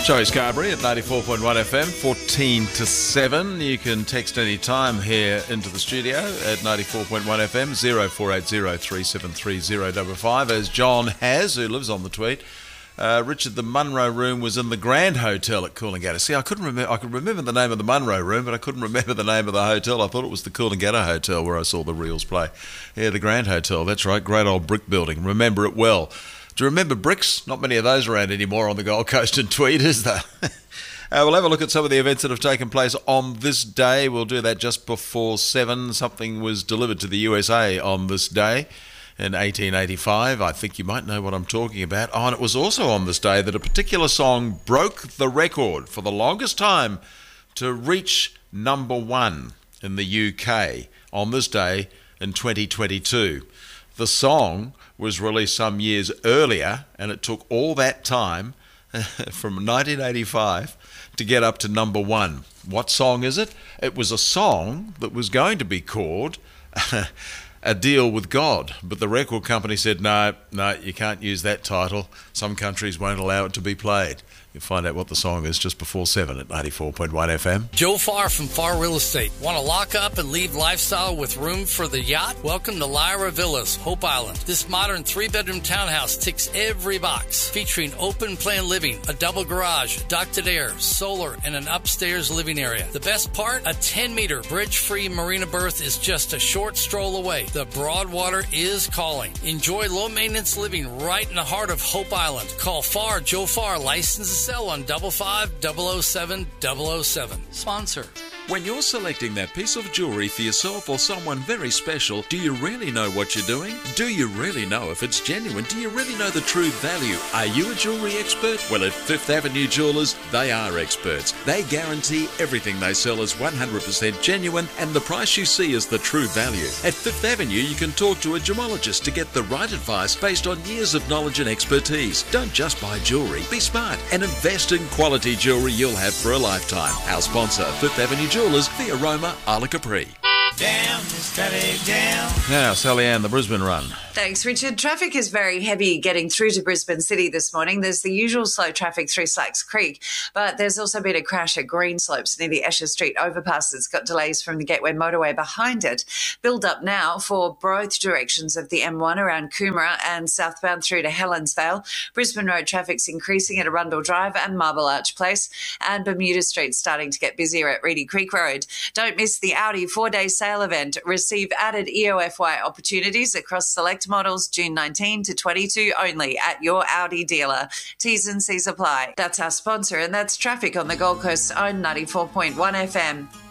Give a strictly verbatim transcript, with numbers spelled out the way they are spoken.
Joey Scarberry at ninety-four point one F M, fourteen to seven. You can text any time here into the studio at ninety-four point one F M, zero four eight zero three seven three zero five five, as John has, who lives on the tweet. Uh, Richard, the Munro Room was in the Grand Hotel at Coolangatta. See, I couldn't remember. I could remember the name of the Munro Room, but I couldn't remember the name of the hotel. I thought it was the Coolangatta Hotel where I saw the Reels play. Yeah, the Grand Hotel. That's right. Great old brick building. Remember it well. Do you remember bricks? Not many of those around anymore on the Gold Coast and Tweed, is there? uh, we'll have a look at some of the events that have taken place on this day. We'll do that just before seven. Something was delivered to the U S A on this day in eighteen eighty-five. I think you might know what I'm talking about. Oh, and it was also on this day that a particular song broke the record for the longest time to reach number one in the U K on this day in twenty twenty-two. The song was released some years earlier, and it took all that time from nineteen eighty-five to get up to number one. What song is it? It was a song that was going to be called A Deal with God, but the record company said, no, no, you can't use that title. Some countries won't allow it to be played. You'll find out what the song is just before seven at ninety-four point one F M. Joe Farr from Farr Real Estate. Want to lock up and leave lifestyle with room for the yacht? Welcome to Lyra Villas, Hope Island. This modern three-bedroom townhouse ticks every box, featuring open-plan living, a double garage, ducted air, solar, and an upstairs living area. The best part? A ten-meter bridge-free marina berth is just a short stroll away. The Broadwater is calling. Enjoy low-maintenance living right in the heart of Hope Island. Call Farr, Joe Farr, licensed sell on double five double oh seven double oh seven. Sponsor. When you're selecting that piece of jewelry for yourself or someone very special, do you really know what you're doing? Do you really know if it's genuine? Do you really know the true value? Are you a jewelry expert? Well, at Fifth Avenue Jewelers, they are experts. They guarantee everything they sell is one hundred percent genuine and the price you see is the true value. At Fifth Avenue, you can talk to a gemologist to get the right advice based on years of knowledge and expertise. Don't just buy jewelry. Be smart and invest in quality jewelry you'll have for a lifetime. Our sponsor, Fifth Avenue Jewelers, The Aroma, Isla Capri. Down this traffic jam. Now, Sally Ann, the Brisbane run. Thanks, Richard. Traffic is very heavy getting through to Brisbane City this morning. There's the usual slow traffic through Slacks Creek, but there's also been a crash at Greenslopes near the Esher Street overpass that's got delays from the Gateway motorway behind it. Build up now for both directions of the M one around Coomera and southbound through to Helensvale. Brisbane Road traffic's increasing at Arundel Drive and Marble Arch Place, and Bermuda Street's starting to get busier at Reedy Creek Road. Don't miss the Audi four-day sale event. Receive added E O F Y opportunities across select models June nineteenth to twenty-two only at your Audi dealer. T's and C's apply. That's our sponsor, and that's traffic on the Gold Coast's own ninety-four point one F M.